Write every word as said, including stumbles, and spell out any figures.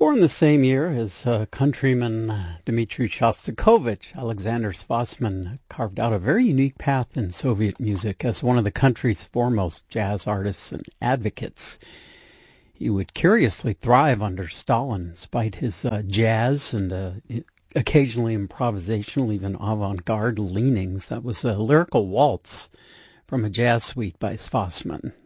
Born the same year as uh, countryman Dmitri Shostakovich, Alexander Svossman carved out a very unique path in Soviet music as one of the country's foremost jazz artists and advocates. He would curiously thrive under Stalin, despite his uh, jazz and uh, occasionally improvisational, even avant-garde leanings. That was a lyrical waltz from a jazz suite by Svossman.